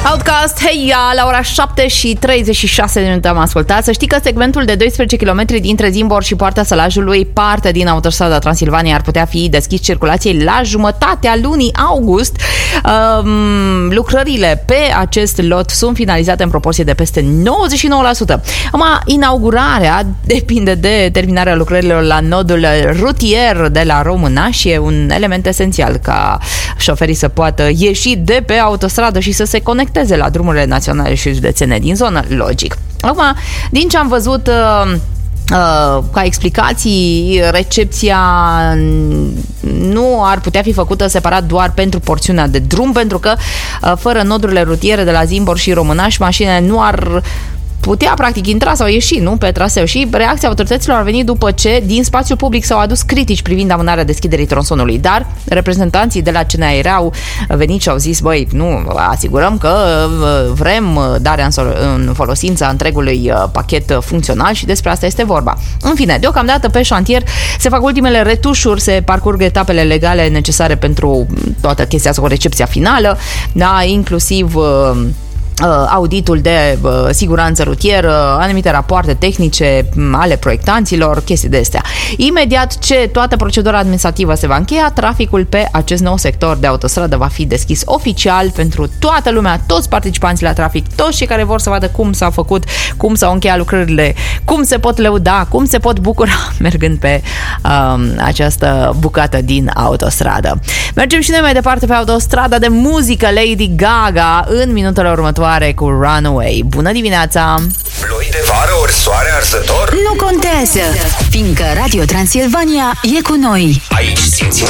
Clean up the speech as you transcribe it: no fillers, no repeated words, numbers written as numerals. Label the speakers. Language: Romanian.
Speaker 1: Outcast, hei, la ora 7:36 am ascultat. Să știi că segmentul de 12 km dintre Zimbor și Poarta Sălajului, parte din autostrada Transilvania, ar putea fi deschis circulației la jumătatea lunii august. Lucrările pe acest lot sunt finalizate în proporție de peste 99%. Inaugurarea depinde de terminarea lucrărilor la nodul rutier de la Românaș. E un element esențial ca șoferii să poată ieși de pe autostradă și să se conecteze la drumurile naționale și județene din zonă, logic. Acum, din ce am văzut ca explicații, recepția nu ar putea fi făcută separat doar pentru porțiunea de drum, pentru că fără nodurile rutiere de la Zimbor și Românaș, mașinile nu ar putea practic intra sau ieși, nu, pe traseu. Și reacția autorităților a venit după ce din spațiul public s-au adus critici privind amânarea deschiderii tronsonului, dar reprezentanții de la CNAIR au venit și au zis, băi, nu, asigurăm că vrem darea în folosință a întregului pachet funcțional și despre asta este vorba. În fine, deocamdată pe șantier se fac ultimele retușuri, se parcurg etapele legale necesare pentru toată chestia asta cu recepția finală, da, inclusiv auditul de siguranță rutieră, anumite rapoarte tehnice ale proiectanților, chestii de astea. Imediat ce toată procedura administrativă se va încheia, traficul pe acest nou sector de autostradă va fi deschis oficial pentru toată lumea, toți participanții la trafic, toți cei care vor să vadă cum s-au făcut, cum s-au încheiat lucrările, cum se pot lăuda, cum se pot bucura mergând pe această bucată din autostradă. Mergem și noi mai departe pe autostrada de muzică, Lady Gaga, în minutele următoare cu Runaway. Bună dimineața!
Speaker 2: Ploi de vară ori soare arzător?
Speaker 3: Nu contează, fiindcă Radio Transilvania e cu noi.
Speaker 2: Aici simți